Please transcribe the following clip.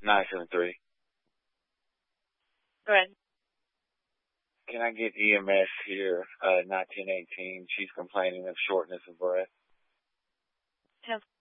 973. Go ahead. Can I get EMS here, 1918? She's complaining of shortness of breath. 10